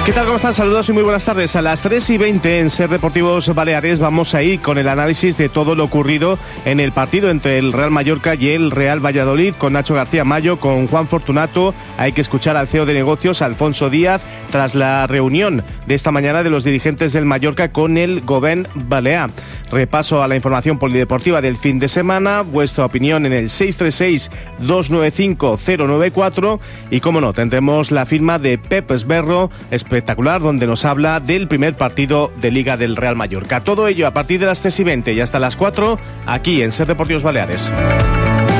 ¿Qué tal? ¿Cómo están? Saludos y muy buenas tardes. A las 3:20 en Ser Deportivos Baleares vamos a ir con el análisis de todo lo ocurrido en el partido entre el Real Mallorca y el Real Valladolid, con Nacho García Mayo, con Juan Fortunato. Hay que escuchar al CEO de negocios, Alfonso Díaz, tras la reunión de esta mañana de los dirigentes del Mallorca con el Govern Balear. Repaso a la información polideportiva del fin de semana, vuestra opinión en el 636-295-094 y, como no, tendremos la firma de Pep Esberro, espectacular, donde nos habla del primer partido de Liga del Real Mallorca. Todo ello a partir de las 3:20 y hasta las 4, aquí en Ser Deportivos Baleares.